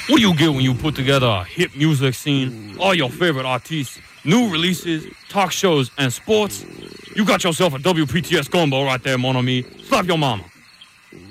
What do you get when you put together a hit music scene, all your favorite artists, new releases, talk shows, and sports? You got yourself a WPTS combo right there, mon ami. Slap your mama.